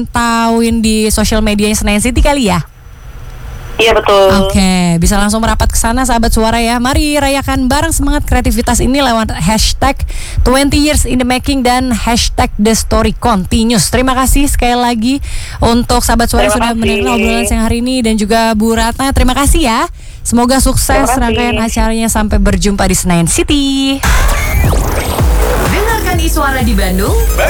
pantauin di sosial medianya Senayan City kali ya? Iya betul. Oke, bisa langsung merapat ke sana sahabat Suara ya. Mari rayakan bareng semangat kreativitas ini lewat hashtag 20 years in the making dan hashtag the story continues. Terima kasih sekali lagi untuk sahabat Suara yang sudah mendengar obrolan siang hari ini, dan juga Bu Ratna. Terima kasih ya. Semoga sukses rangkaian acaranya sampai berjumpa di Senayan City. Dengarkan Iswara di Bandung.